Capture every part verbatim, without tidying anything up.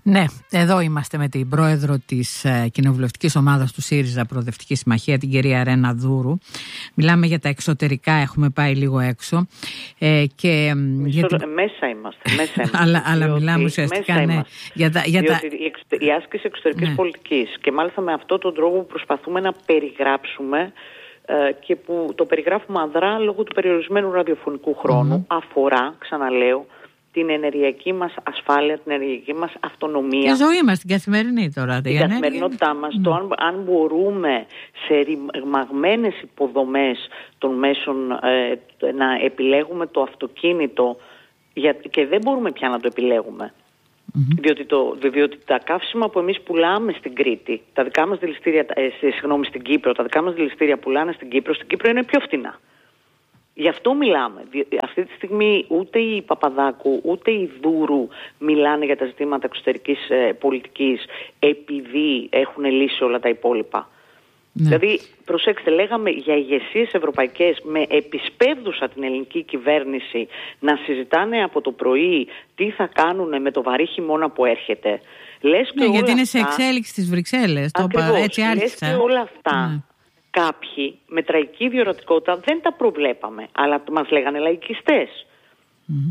Ναι, εδώ είμαστε με την πρόεδρο της ε, κοινοβουλευτικής ομάδας του ΣΥΡΙΖΑ Προοδευτική Συμμαχία, την κυρία Ρένα Δούρου. Μιλάμε για τα εξωτερικά, έχουμε πάει λίγο έξω. Ε, και, Μισό, την... Μέσα είμαστε. Μέσα είμαστε αλλά, αλλά μιλάμε ουσιαστικά ναι, για τα... Για τα... Η, εξωτε... η άσκηση εξωτερικής ναι. πολιτικής και μάλιστα με αυτόν τον τρόπο που προσπαθούμε να περιγράψουμε ε, και που το περιγράφουμε αδρά λόγω του περιορισμένου ραδιοφωνικού χρόνου, mm-hmm. αφορά, ξαναλέω, την ενεργειακή μας ασφάλεια, την ενεργειακή μας αυτονομία. Η ζωή μας, την καθημερινή τώρα. Την καθημερινότητά μας, mm. το αν, αν μπορούμε σε ρημαγμένες υποδομές των μέσων ε, να επιλέγουμε το αυτοκίνητο για, και δεν μπορούμε πια να το επιλέγουμε. Mm-hmm. Διότι, το, διότι τα καύσιμα που εμείς πουλάμε στην Κρήτη, τα δικά μας δηληστήρια, ε, συγγνώμη, στην Κύπρο, τα δικά μας δηληστήρια πουλάνε στην Κύπρο, στην Κύπρο είναι πιο φτηνά. Γι' αυτό μιλάμε. Αυτή τη στιγμή ούτε η Παπαδάκου ούτε η Δούρου μιλάνε για τα ζητήματα εξωτερικής ε, πολιτικής επειδή έχουν λύσει όλα τα υπόλοιπα. Ναι. Δηλαδή, προσέξτε, λέγαμε για ηγεσίες ευρωπαϊκές με επισπεύδουσα την ελληνική κυβέρνηση να συζητάνε από το πρωί τι θα κάνουν με το βαρύ χειμώνα που έρχεται. Λες και ναι, γιατί είναι αυτά, σε εξέλιξη στις Βρυξέλλες. Ακριβώς, έτσι άρχισα. Λες και όλα αυτά... Ναι. Κάποιοι με τραγική διορατικότητα δεν τα προβλέπαμε, αλλά μας λέγανε λαϊκιστές. Mm.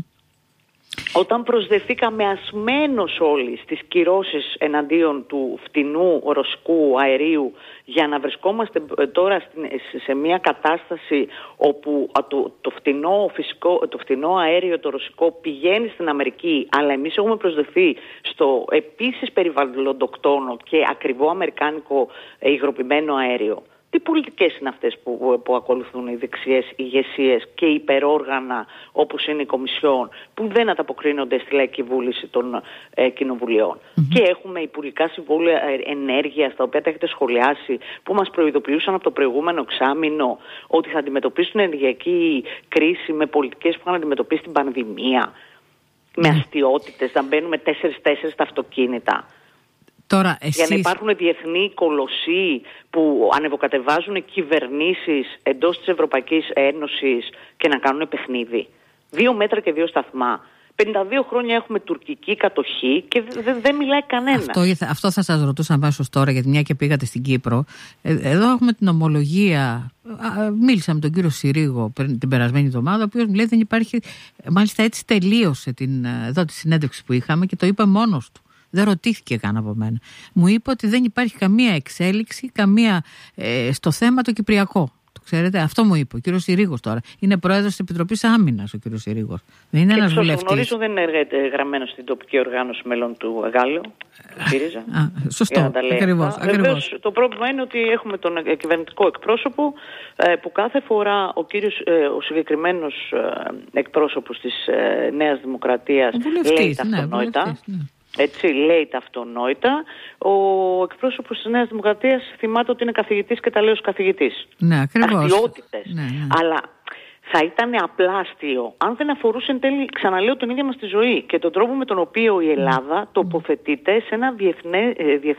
Όταν προσδεθήκαμε ασμένως όλοι στις κυρώσεις εναντίον του φτηνού ρωσικού αερίου για να βρισκόμαστε τώρα σε μια κατάσταση όπου το, το, φτηνό, φυσικό, το φτηνό αέριο το ρωσικό πηγαίνει στην Αμερική, αλλά εμείς έχουμε προσδεθεί στο επίσης περιβαλλοντοκτόνο και ακριβό αμερικάνικο υγροποιημένο αέριο. Τι πολιτικές είναι αυτές που, που ακολουθούν οι δεξιές ηγεσίες και υπεróργανα όπως είναι η Κομισιόν που δεν ανταποκρίνονται στη λαϊκή βούληση των ε, κοινοβουλίων. Mm-hmm. Και έχουμε υπουργικά συμβούλια ενέργειας τα οποία τα έχετε σχολιάσει που μας προειδοποιούσαν από το προηγούμενο εξάμηνο ότι θα αντιμετωπίσουν την ενεργειακή κρίση με πολιτικές που είχαν αντιμετωπίσει την πανδημία, mm-hmm. με αστιότητες, να μπαίνουμε τέσσερις-τέσσερις στα αυτοκίνητα. Τώρα, εσείς... Για να υπάρχουν διεθνή κολοσσοί που ανεβοκατεβάζουν κυβερνήσεις εντός της Ευρωπαϊκής Ένωσης και να κάνουν παιχνίδι. Δύο μέτρα και δύο σταθμά. πενήντα δύο χρόνια έχουμε τουρκική κατοχή και δεν δε μιλάει κανένα. Αυτό, αυτό θα σας ρωτούσα αμέσως τώρα, γιατί μια και πήγατε στην Κύπρο. Ε, εδώ έχουμε την ομολογία. Μίλησα με τον κύριο Συρίγο την περασμένη εβδομάδα, ο οποίος μου λέει δεν υπάρχει. Μάλιστα έτσι τελείωσε την, εδώ τη συνέντευξη που είχαμε και το είπε μόνος του. Δεν ρωτήθηκε καν από μένα. Μου είπε ότι δεν υπάρχει καμία εξέλιξη, καμία ε, στο θέμα το κυπριακό. Το ξέρετε, αυτό μου είπε ο κύριος Συρίγος τώρα. Είναι πρόεδρος της Επιτροπής Άμυνας ο κύριος Συρίγος. Δεν είναι ένας βουλευτής. Γνωρίζω δεν είναι γραμμένο στην τοπική οργάνωση μέλων του Γάλλου, του ΣΥΡΙΖΑ. Α, σωστό, ακριβώς. Βεβαίως, το πρόβλημα είναι ότι έχουμε τον κυβερνητικό εκπρόσωπο ε, που κάθε φορά ο, κύριος, ε, ο συγκεκριμένος ε, εκπρόσωπος της ε, Νέας Δημοκρατίας λέει τα αυτονόητα. Ναι, Έτσι, λέει τα αυτονόητα. Ο εκπρόσωπος της Νέας Δημοκρατίας θυμάται ότι είναι καθηγητής και τα λέει ως καθηγητής. Ναι, ακριβώς. Αστιότητες. Ναι, ναι. Αλλά θα ήταν απλά αστείο αν δεν αφορούσε εν τέλει, ξαναλέω, την ίδια μας τη ζωή και τον τρόπο με τον οποίο η Ελλάδα τοποθετείται σε ένα, διεθνέ,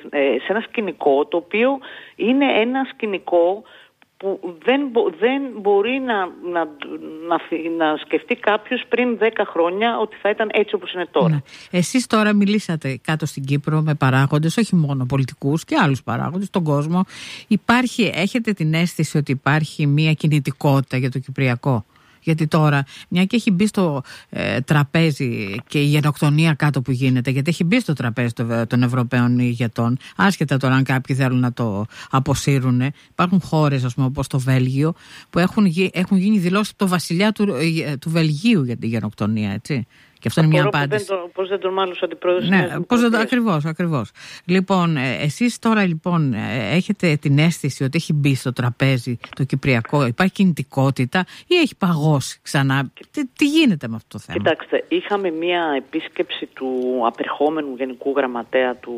σε ένα σκηνικό το οποίο είναι ένα σκηνικό που δεν, δεν μπορεί να, να, να, να σκεφτεί κάποιος πριν δέκα χρόνια ότι θα ήταν έτσι όπως είναι τώρα. Ναι. Εσείς τώρα μιλήσατε κάτω στην Κύπρο με παράγοντες, όχι μόνο πολιτικούς και άλλους παράγοντες, τον κόσμο. Υπάρχει, έχετε την αίσθηση ότι υπάρχει μια κινητικότητα για το κυπριακό? Γιατί τώρα, μια και έχει μπει στο ε, τραπέζι και η γενοκτονία κάτω που γίνεται, γιατί έχει μπει στο τραπέζι των Ευρωπαίων ηγετών, άσχετα τώρα αν κάποιοι θέλουν να το αποσύρουν. Υπάρχουν χώρες, ας πούμε, όπως το Βέλγιο, που έχουν, έχουν γίνει δηλώσεις από το βασιλιά του, ε, του Βελγίου για τη γενοκτονία, έτσι. Και αυτό είναι μια απάντηση. Πώς δεν τον μάλωσε αντιπρόεδρος? Ναι, πώς δεν το, ακριβώς, ακριβώς. Λοιπόν, εσείς τώρα λοιπόν έχετε την αίσθηση ότι έχει μπει στο τραπέζι το κυπριακό, υπάρχει κινητικότητα ή έχει παγώσει ξανά? Τι, τι γίνεται με αυτό το θέμα? Κοιτάξτε, είχαμε μια επίσκεψη του απερχόμενου Γενικού Γραμματέα του,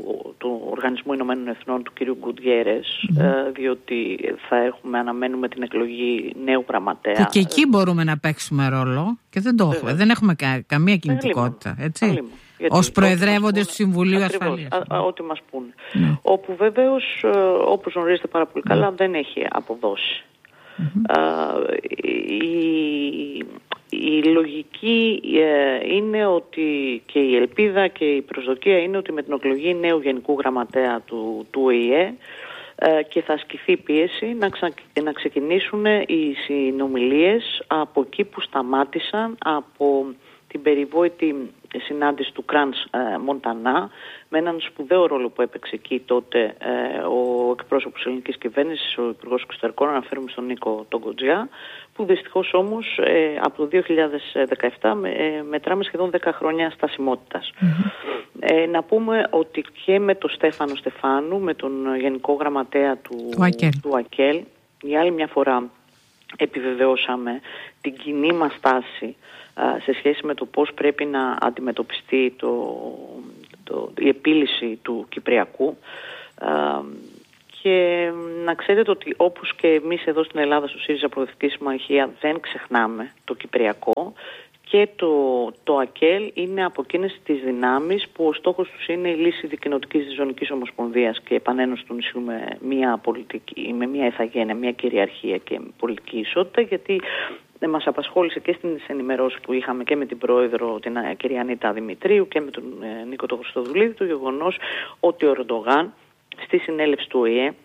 του Οργανισμού Ηνωμένων Εθνών, του κ. Γκουτιέρες, mm. ε, διότι θα έχουμε, αναμένουμε την εκλογή νέου γραμματέα. Που και εκεί μπορούμε να παίξουμε ρόλο και δεν το έχουμε. Δεν έχουμε κα, καμία κινητικότητα, έτσι. Ως προεδρεύοντες του Συμβουλίου Ασφαλείας. Ό,τι μας πούνε. Ναι. Όπου βεβαίως, όπως γνωρίζετε πάρα πολύ καλά, ναι. δεν έχει αποδώσει. Mm-hmm. Α, η, η λογική ε, είναι ότι και η ελπίδα και η προσδοκία είναι ότι με την εκλογή νέου Γενικού Γραμματέα του, του Ο Η Ε ε, και θα ασκηθεί πίεση να, ξα, να ξεκινήσουν οι συνομιλίες από εκεί που σταμάτησαν, από την περιβόητη συνάντηση του Κραντς ε, Μοντανά, με έναν σπουδαίο ρόλο που έπαιξε εκεί τότε ε, ο εκπρόσωπος της ελληνικής κυβέρνησης, ο Υπουργός Εξωτερικών, αναφέρομαι στον Νίκο τον Κοτζιά, που δυστυχώς όμως ε, από το δύο χιλιάδες δεκαεπτά ε, μετράμε σχεδόν δέκα χρόνια στασιμότητας. Mm-hmm. Ε, να πούμε ότι και με τον Στέφανο Στεφάνου, με τον Γενικό Γραμματέα του, του, ΑΚΕΛ. του ΑΚΕΛ, για άλλη μια φορά επιβεβαιώσαμε την κοινή μας στάση σε σχέση με το πώς πρέπει να αντιμετωπιστεί το, το, η επίλυση του Κυπριακού, και να ξέρετε ότι όπως και εμείς εδώ στην Ελλάδα στο ΣΥΡΙΖΑ Προοδευτική Συμμαχία δεν ξεχνάμε το Κυπριακό, και το, το ΑΚΕΛ είναι από εκείνες τις δυνάμεις που ο στόχος τους είναι η λύση δικοινοτικής διζωνικής ομοσπονδίας και επανένωση του νησιού με μια πολιτική, με μια ηθαγένεια, μια κυριαρχία και πολιτική ισότητα, γιατί μας απασχόλησε και στις ενημερώσεις που είχαμε και με την πρόεδρο, την κυρία Ανίτα Δημητρίου, και με τον ε, Νίκο τον Χριστοδουλίδη, το γεγονός ότι ο Ερντογάν στη συνέλευση του Ο Η Ε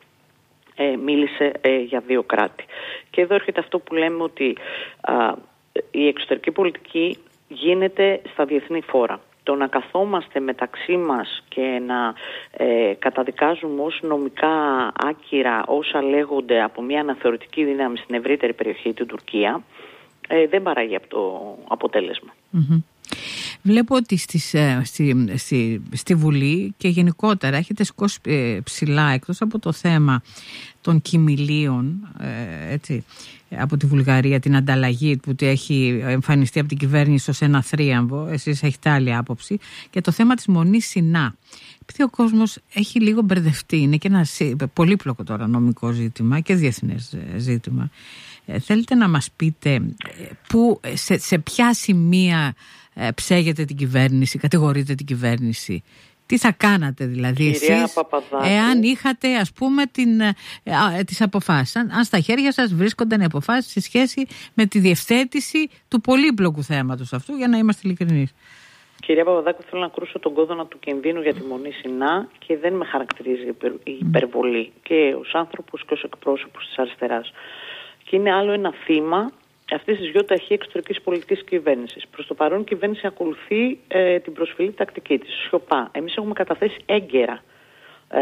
ε, μίλησε ε, για δύο κράτη. Και εδώ έρχεται αυτό που λέμε ότι α, η εξωτερική πολιτική γίνεται στα διεθνή φόρα. Το να καθόμαστε μεταξύ μας και να ε, καταδικάζουμε ως νομικά άκυρα όσα λέγονται από μια αναθεωρητική δύναμη στην ευρύτερη περιοχή, την Τουρκία, ε, δεν παράγει από το αποτέλεσμα. Mm-hmm. Βλέπω ότι στις, στη, στη, στη Βουλή και γενικότερα έχετε σηκώσει ψηλά, εκτός από το θέμα των κοιμηλίων, ε, έτσι, από τη Βουλγαρία, την ανταλλαγή που έχει εμφανιστεί από την κυβέρνηση ως ένα θρίαμβο, εσείς έχετε άλλη άποψη, και το θέμα της Μονής Σινά. Επειδή ο κόσμος έχει λίγο μπερδευτεί, είναι και ένα πολύπλοκο τώρα νομικό ζήτημα και διεθνές ζήτημα. Ε, θέλετε να μας πείτε που, σε, σε ποια σημεία ε, ψέγεται την κυβέρνηση, κατηγορείτε την κυβέρνηση? Τι θα κάνατε δηλαδή εσείς εάν είχατε, ας πούμε, την, ε, ε, τις αποφάσεις, αν, αν στα χέρια σας βρίσκονταν οι αποφάσεις σε σχέση με τη διευθέτηση του πολύπλοκου θέματος αυτού, για να είμαστε ειλικρινείς? Κυρία Παπαδάκου, θέλω να κρούσω τον κόδωνα του κινδύνου για τη Μονή Σινά και δεν με χαρακτηρίζει η υπερβολή και ως άνθρωπος και ως εκπρόσωπος της αριστεράς. Και είναι άλλο ένα θύμα αυτής της γιοταχή εξωτερικής πολιτικής κυβέρνησης. Προς το παρόν η κυβέρνηση ακολουθεί ε, την προσφυλή τακτική της, σιωπά. Εμείς έχουμε καταθέσει έγκαιρα ε,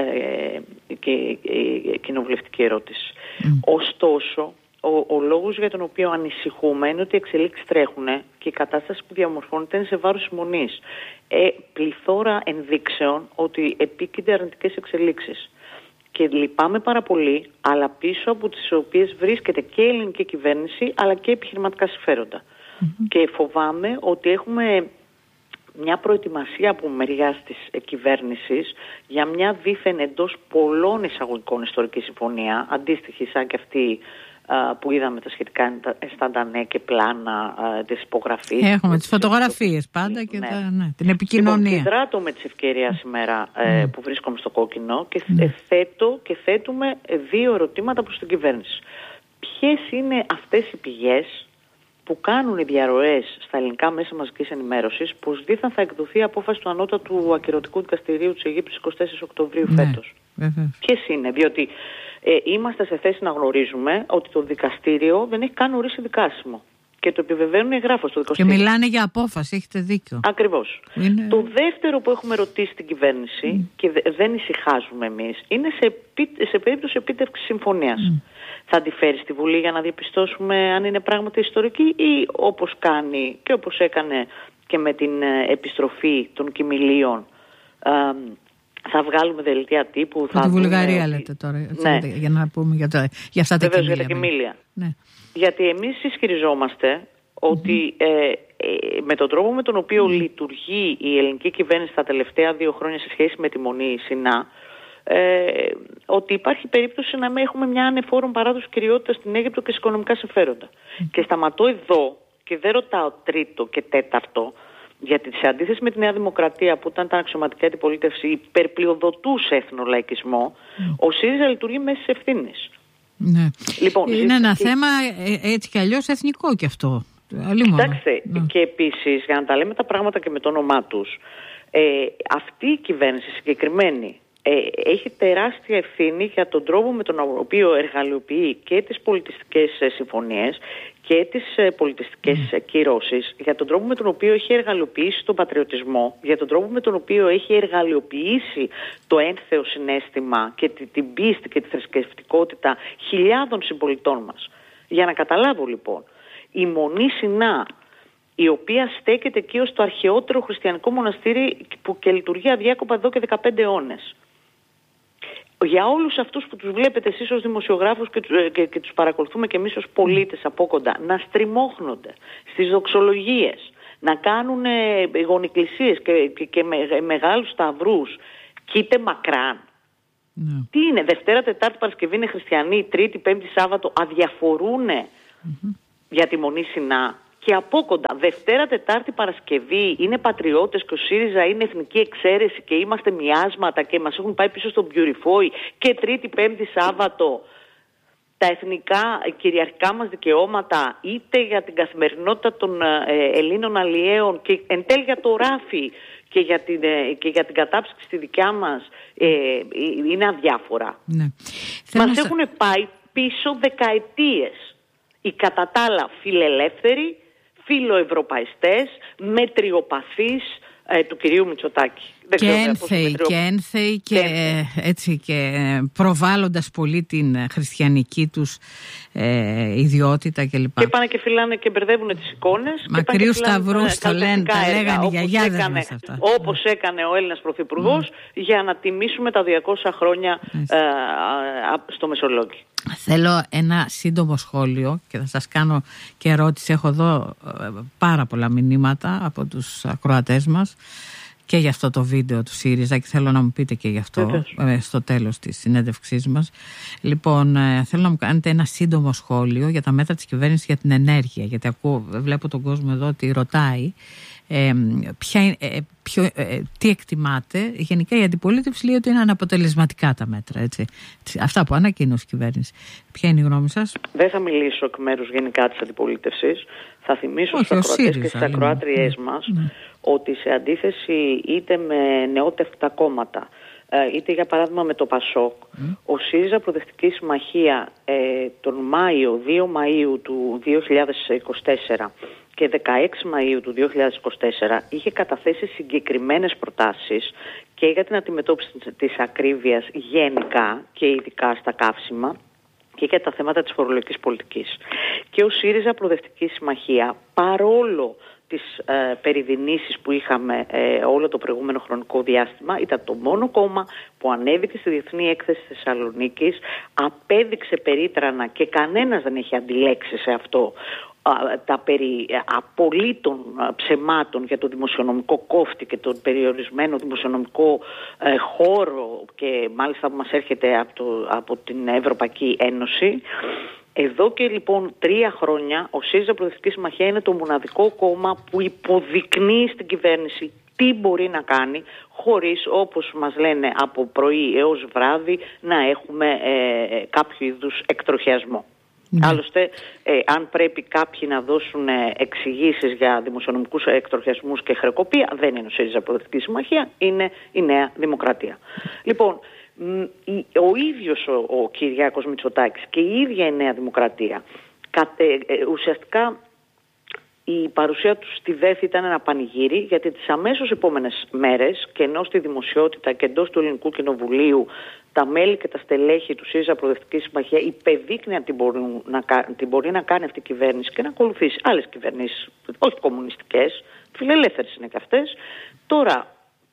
και ε, κοινοβουλευτική ερώτηση. Mm. Ωστόσο, ο, ο λόγος για τον οποίο ανησυχούμε είναι ότι οι εξελίξεις τρέχουν και η κατάσταση που διαμορφώνεται είναι σε βάρος της Μονής. Ε, πληθώρα ενδείξεων ότι επίκυνται αρνητικές εξελίξεις. Και λυπάμαι πάρα πολύ, αλλά πίσω από τις οποίες βρίσκεται και η ελληνική κυβέρνηση, αλλά και επιχειρηματικά συμφέροντα. Mm-hmm. Και φοβάμαι ότι έχουμε μια προετοιμασία από μεριάς της κυβέρνησης για μια δήθεν εντός πολλών εισαγωγικών ιστορική συμφωνία, αντίστοιχη σαν και αυτή α, που είδαμε τα σχετικά σταντανέ και πλάνα α, της υπογραφής. Έχουμε τις φωτογραφίες πάντα και ναι. Τα, ναι, την επικοινωνία. Λοιπόν, και δράτω με τις ευκαιρίες σήμερα ε, που βρίσκομαι στο κόκκινο και mm. θέτω και θέτουμε δύο ερωτήματα προς την κυβέρνηση. Ποιες είναι αυτές οι πηγές που κάνουν οι διαρροές στα ελληνικά μέσα μαζικής ενημέρωσης πως δίθεν θα εκδοθεί απόφαση του Ανώτατου Ακυρωτικού Δικαστηρίου της Αιγύπτου στις εικοστή τέταρτη Οκτωβρίου ναι, φέτος? Ποιες είναι? Διότι ε, είμαστε σε θέση να γνωρίζουμε ότι το δικαστήριο δεν έχει καν ορίσει δικάσιμο. Και το επιβεβαίνουν οι εγγράφος στο δικαστήριο. Και μιλάνε για απόφαση, έχετε δίκιο. Ακριβώς. Είναι... Το δεύτερο που έχουμε ρωτήσει την κυβέρνηση mm. και δεν ησυχάζουμε εμείς είναι σε, σε περίπτωση επίτευξης συμφωνίας. Mm. Θα τη φέρει στη Βουλή για να διαπιστώσουμε αν είναι πράγματι ιστορική ή όπως κάνει και όπως έκανε και με την επιστροφή των κοιμηλίων, θα βγάλουμε δελτία τύπου. Θα τη Βουλγαρία πούμε... λέτε τώρα, ναι. για να πούμε για, το, για αυτά τα κοιμήλια. Για τα κοιμήλια. Ναι. Γιατί εμείς ισχυριζόμαστε ότι mm-hmm. ε, ε, με τον τρόπο με τον οποίο mm-hmm. λειτουργεί η ελληνική κυβέρνηση τα τελευταία δύο χρόνια σε σχέση με τη Μονή Σινά, ε, ότι υπάρχει περίπτωση να μην έχουμε μια ανεφόρον παράδοση κυριότητα στην Αίγυπτο και σε οικονομικά συμφέροντα. Mm-hmm. Και σταματώ εδώ και δεν ρωτάω τρίτο και τέταρτο, γιατί σε αντίθεση με τη Νέα Δημοκρατία που ήταν τα αξιωματική αντιπολίτευση υπερπλειοδοτούσε εθνολαϊκισμό, mm. ο ΣΥΡΙΖΑ λειτουργεί μέσα στις ευθύνες. Ναι. Λοιπόν, είναι ένα και... θέμα έτσι κι αλλιώς εθνικό κι αυτό. Κοιτάξτε, ναι. Και επίσης, για να τα λέμε τα πράγματα και με το όνομά τους, ε, αυτή η κυβέρνηση συγκεκριμένη ε, έχει τεράστια ευθύνη για τον τρόπο με τον οποίο εργαλειοποιεί και τις πολιτιστικές συμφωνίες και τις πολιτιστικές mm. κυρώσεις, για τον τρόπο με τον οποίο έχει εργαλειοποιήσει τον πατριωτισμό, για τον τρόπο με τον οποίο έχει εργαλειοποιήσει το ένθεο συναίσθημα και την πίστη και τη θρησκευτικότητα χιλιάδων συμπολιτών μας. Για να καταλάβω λοιπόν, η Μονή Σινά, η οποία στέκεται εκεί ως το αρχαιότερο χριστιανικό μοναστήρι που και λειτουργεί αδιάκοπα εδώ και δεκαπέντε αιώνες. Για όλους αυτούς που τους βλέπετε εσείς ως δημοσιογράφους και, και, και τους παρακολουθούμε και εμείς ως πολίτες από κοντά, να στριμώχνονται στις δοξολογίες, να κάνουν γονικλησίες και, και, και με, μεγάλους σταυρούς, κοίτε μακράν. Mm. Τι είναι, Δευτέρα, Τετάρτη, Παρασκευή είναι χριστιανοί, Τρίτη, Πέμπτη, Σάββατο, αδιαφορούν mm-hmm. για τη Μονή Σινά. Και από κοντά, Δευτέρα, Τετάρτη, Παρασκευή είναι πατριώτες και ο ΣΥΡΙΖΑ είναι εθνική εξαίρεση και είμαστε μοιάσματα και μας έχουν πάει πίσω στον Πιουριφόη, και Τρίτη, Πέμπτη, Σάββατο τα εθνικά κυριαρχικά μας δικαιώματα, είτε για την καθημερινότητα των ε, Ελλήνων αλλιέων και εν τέλει για το ράφι και για την, ε, και για την κατάψυξη στη δικιά μας, ε, είναι αδιάφορα. Ναι. Μας έχουν πάει πίσω δεκαετίες οι κατά τα άλλα φιλελεύθεροι, φιλοευρωπαϊστές, μετριοπαθείς ε, του κυρίου Μητσοτάκη. Και ένθεοι και, ένθεοι και, και, έτσι, και προβάλλοντας πολύ την χριστιανική τους ε, ιδιότητα κλπ. Και πάνε και φυλάνε και μπερδεύουν τις εικόνες. Μακρύου σταυρούς το λένε, τα λέγανε οι γιαγιάδες μας αυτά. Όπως έκανε ο Έλληνας Πρωθυπουργός mm. για να τιμήσουμε τα διακόσια χρόνια ε, στο Μεσολόγγι. Θέλω ένα σύντομο σχόλιο και θα σας κάνω και ερώτηση. Έχω εδώ πάρα πολλά μηνύματα από τους ακροατές μας και για αυτό το βίντεο του ΣΥΡΙΖΑ και θέλω να μου πείτε και γι' αυτό ε, στο τέλος της συνέντευξής μας. Λοιπόν, ε, θέλω να μου κάνετε ένα σύντομο σχόλιο για τα μέτρα της κυβέρνησης για την ενέργεια, γιατί ακούω, βλέπω τον κόσμο εδώ ότι ρωτάει ε, ποια, ε, ποιο, ε, τι εκτιμάτε. Γενικά η αντιπολίτευση λέει ότι είναι αναποτελεσματικά τα μέτρα, έτσι. Αυτά που ανακοίνωσε η κυβέρνηση. Ποια είναι η γνώμη σας? Δεν θα μιλήσω εκ μέρους γενικά της αντιπολίτευσης. Θα θυμίσω στους ακροατές και στις ακροάτριές μας mm. ότι σε αντίθεση είτε με νεότευτα κόμματα, είτε για παράδειγμα με το ΠΑΣΟΚ, mm. ο ΣΥΡΙΖΑ Προοδευτική Συμμαχία ε, τον Μάιο, δύο Μαΐου του δύο χιλιάδες είκοσι τέσσερα και δεκαέξι Μαΐου του δύο χιλιάδες είκοσι τέσσερα είχε καταθέσει συγκεκριμένες προτάσεις και για την αντιμετώπιση της ακρίβειας γενικά και ειδικά στα καύσιμα και για τα θέματα της φορολογικής πολιτικής. Και ο ΣΥΡΙΖΑ Προοδευτική Συμμαχία, παρόλο τις ε, περιδινήσεις που είχαμε ε, όλο το προηγούμενο χρονικό διάστημα, ήταν το μόνο κόμμα που ανέβηκε στη Διεθνή Έκθεση Θεσσαλονίκης, απέδειξε περίτρανα και κανένας δεν έχει αντιλέξει σε αυτό τα περί απολύτων ψεμάτων για το δημοσιονομικό κόφτη και τον περιορισμένο δημοσιονομικό ε, χώρο και μάλιστα που μας έρχεται από, το, από την Ευρωπαϊκή Ένωση. Εδώ και λοιπόν τρία χρόνια ο ΣΥΡΙΖΑ Προοδευτική Συμμαχία είναι το μοναδικό κόμμα που υποδεικνύει στην κυβέρνηση τι μπορεί να κάνει χωρίς, όπως μας λένε, από πρωί έως βράδυ να έχουμε ε, κάποιο είδους εκτροχιασμό. Mm. Άλλωστε, ε, αν πρέπει κάποιοι να δώσουν εξηγήσεις για δημοσιονομικούς εκτροχιασμούς και χρεοκοπία, δεν είναι ο ΣΥΡΙΖΑ Προοδευτική Συμμαχία, είναι η Νέα Δημοκρατία. Λοιπόν, ο ίδιος ο, ο Κυριάκος Μητσοτάκης και η ίδια η Νέα Δημοκρατία, κατε, ε, ουσιαστικά η παρουσία του στη ΔΕΘ ήταν ένα πανηγύρι, γιατί τις αμέσως επόμενες μέρες και ενώ στη δημοσιότητα και εντός του Ελληνικού Κοινοβουλίου τα μέλη και τα στελέχη του ΣΥΡΙΖΑ Προοδευτική Συμμαχία υπεδείκνυαν την μπορεί να, την μπορεί να κάνει αυτή η κυβέρνηση και να ακολουθήσει άλλες κυβερνήσεις, όχι κομμουνιστικές, φιλελεύθερες είναι και αυτές. Τώρα,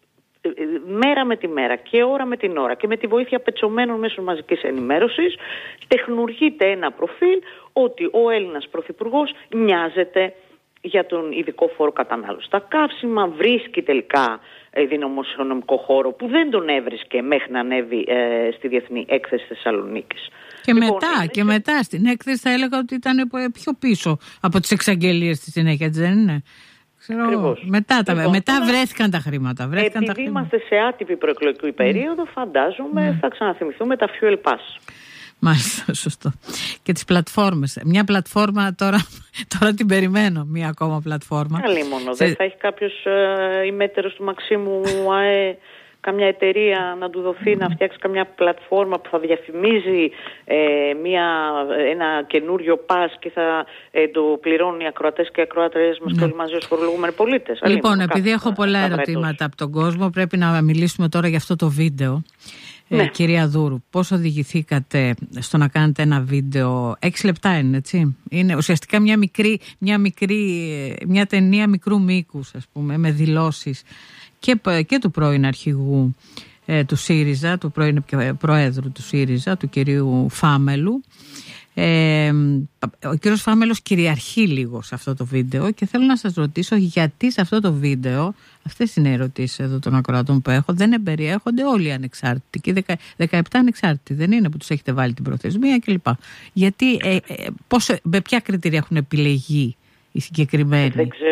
μέρα με τη μέρα και ώρα με την ώρα και με τη βοήθεια πετσωμένων μέσων μαζικής ενημέρωσης, τεχνουργείται ένα προφίλ ότι ο Έλληνας Πρωθυπουργός νοιάζεται για τον ειδικό φόρο κατανάλωση. Τα καύσιμα βρίσκει τελικά δημοσιονομικό χώρο που δεν τον έβρισκε μέχρι να ανέβει ε, στη Διεθνή Έκθεση Θεσσαλονίκης. Και, λοιπόν, μετά, είναι... και μετά στην έκθεση θα έλεγα ότι ήταν πιο πίσω από τις εξαγγελίες στη συνέχεια, δεν είναι? Ξέρω, μετά, τα, λοιπόν, μετά βρέθηκαν τα χρήματα. Βρέθηκαν επειδή τα είμαστε χρήματα. σε άτυπη προεκλογική περίοδο, φαντάζομαι mm. θα ξαναθυμηθούμε τα fuel pass. Μάλιστα, σωστό. Και τις πλατφόρμες. Μια πλατφόρμα τώρα, τώρα την περιμένω, μια ακόμα πλατφόρμα. Καλή μόνο. Σε... Δεν θα έχει κάποιος ε, ημέτερος του Μαξίμου ΑΕ, καμιά εταιρεία να του δοθεί να φτιάξει καμιά πλατφόρμα που θα διαφημίζει ε, μια, ένα καινούριο πας και θα ε, το πληρώνουν οι ακροατές και οι ακροατές μας, ναι, και όλοι μαζί ως φορολογούμενοι πολίτες. Λοιπόν, Αλλή, επειδή έχω πολλά ερωτήματα από τον κόσμο, πρέπει να μιλήσουμε τώρα για αυτό το βίντεο. Ναι. Ε, κυρία Δούρου, πώς οδηγηθήκατε στο να κάνετε ένα βίντεο? Έξι λεπτά είναι, έτσι? Είναι ουσιαστικά μια μικρή, μια μικρή, μια ταινία μικρού μήκους, ας πούμε, με δηλώσεις και, και του πρώην αρχηγού ε, του ΣΥΡΙΖΑ, του πρώην προέδρου του ΣΥΡΙΖΑ, του κυρίου Φάμελου. Ε, ο κύριος Φάμελος κυριαρχεί λίγο σε αυτό το βίντεο και θέλω να σας ρωτήσω γιατί σε αυτό το βίντεο, αυτές είναι οι ερωτήσεις εδώ των ακροατών που έχω, δεν εμπεριέχονται όλοι οι ανεξάρτητοι και δεκαεπτά ανεξάρτητοι δεν είναι που τους έχετε βάλει την προθεσμία κλπ. Γιατί, ε, ε, πώς, με ποια κριτήρια έχουν επιλεγεί οι συγκεκριμένοι?